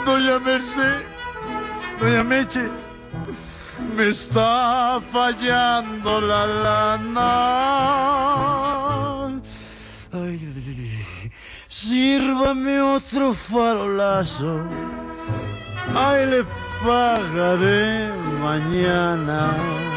Doña Merced, doña Meche, me está fallando la lana. Ay, sírvame otro farolazo. Ay, le pagaré mañana.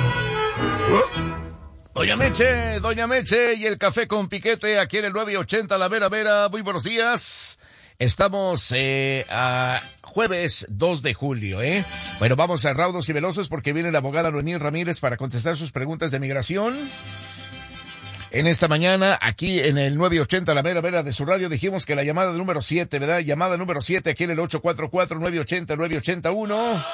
Doña Meche y el café con piquete aquí en el 980 La Vera Vera. Muy buenos días. Estamos a jueves 2 de julio, Bueno, vamos a raudos y veloces porque viene la abogada Noemí Ramírez para contestar sus preguntas de migración. En esta mañana, aquí en el 980 La Vera Vera de su radio, dijimos que la llamada número 7, ¿verdad? Llamada número 7 aquí en el 844-980-981.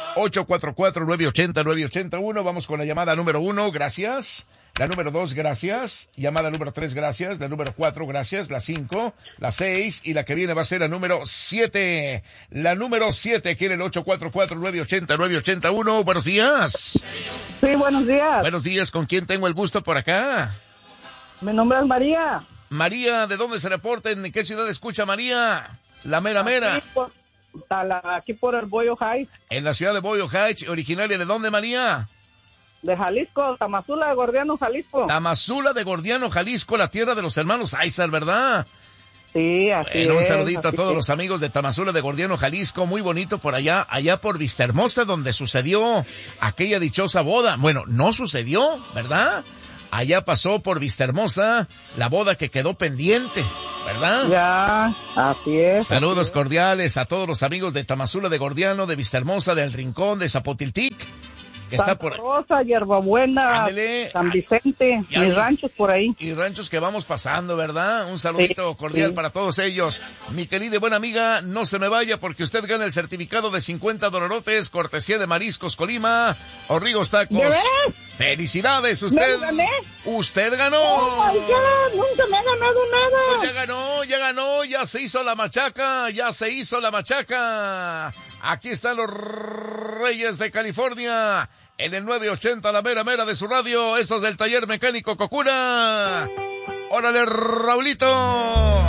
844-980-981. Vamos con la llamada número 1, gracias. La número 2, gracias. Llamada número 3, gracias. La número 4, gracias. La 5, la 6 y la que viene va a ser la número 7. La número 7 aquí en el 844-980-981. Buenos días. Sí, buenos días. Buenos días, ¿con quién tengo el gusto por acá? Mi nombre es María. María, ¿de dónde se reporta? ¿En qué ciudad escucha María? La mera mera. Aquí por el Boyle Heights. En la ciudad de Boyle Heights. ¿Originaria de dónde, María? De Jalisco, Tamazula de Gordiano, Jalisco. Tamazula de Gordiano, Jalisco, la tierra de los hermanos Aizar, ¿verdad? Sí, así es. Un saludito a todos los amigos de Tamazula de Gordiano, Jalisco, muy bonito por allá por Vistahermosa, donde sucedió aquella dichosa boda. Bueno, no sucedió, ¿verdad? Allá pasó por Vistahermosa la boda que quedó pendiente, ¿verdad? Ya, así es. Saludos así es. cordiales a todos los amigos de Tamazula de Gordiano, de Vistahermosa, del Rincón, de Zapotiltic. Que Santa está por Rosa, Hierbabuena, Ándele, San Vicente, mis ranchos por ahí. Y ranchos que vamos pasando, ¿verdad? Un saludito cordial para todos ellos. Mi querida y buena amiga, no se me vaya porque usted gana el certificado de $50, cortesía de Mariscos Colima, Orrigos Tacos. ¿De veras? ¡Felicidades! Usted, ¿Me gané? ¡Usted ganó! ¡Oh, my God! ¡Nunca me ha ganado nada! Pues ya ganó, ya se hizo la machaca. Aquí están los Reyes de California, en el 980 La Mera Mera de su radio, esos del taller mecánico Cocura. ¡Órale, Raulito!